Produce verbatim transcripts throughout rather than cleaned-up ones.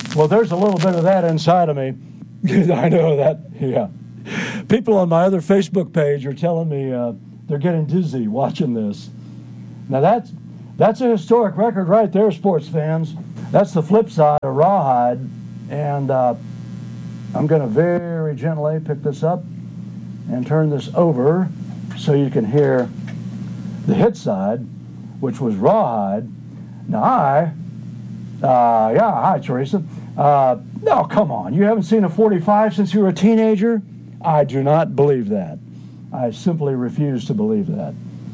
Well, there's a little bit of that inside of me. I know that, yeah. People on my other Facebook page are telling me uh, they're getting dizzy watching this. Now, that's, that's a historic record right there, sports fans. That's the flip side of Rawhide. And uh, I'm going to very gently pick this up and turn this over so you can hear the hit side, which was Rawhide. Now, I, uh, yeah, hi, Teresa. Uh, no, come on. You haven't seen a forty-five since you were a teenager? I do not believe that. I simply refuse to believe that.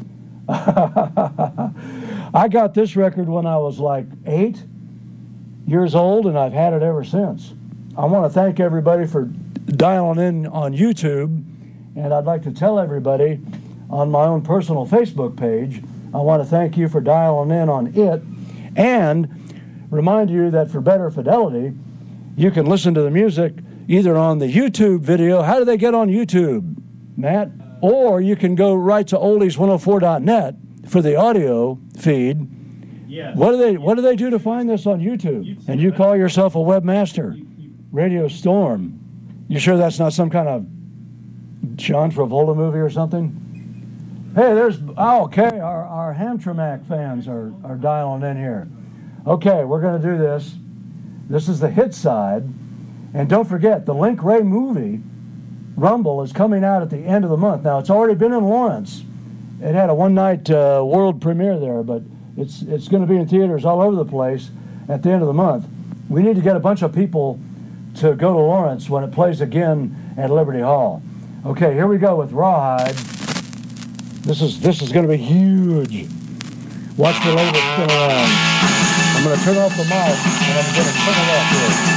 I got this record when I was like eight years old, and I've had it ever since. I want to thank everybody for dialing in on YouTube, and I'd like to tell everybody on my own personal Facebook page, I want to thank you for dialing in on it, and remind you that for better fidelity, you can listen to the music either on the YouTube video. How do they get on YouTube, Matt? Or you can go right to oldies one oh four dot net for the audio feed. Yes. What do they What do they do to find this on YouTube? And you call yourself a webmaster, Radio Storm. You sure that's not some kind of John Travolta movie or something? Hey, there's oh, okay. Our our Hamtramck fans are are dialing in here. Okay, we're going to do this. This is the hit side, and don't forget the Link Ray movie Rumble is coming out at the end of the month. Now, it's already been in Lawrence. It had a one-night uh, world premiere there, but it's it's going to be in theaters all over the place at the end of the month. We need to get a bunch of people to go to Lawrence when it plays again at Liberty Hall. Okay, here we go with Rawhide. This is this is going to be huge. Watch the label spin around. I'm going to turn off the mic, and I'm going to turn it off here.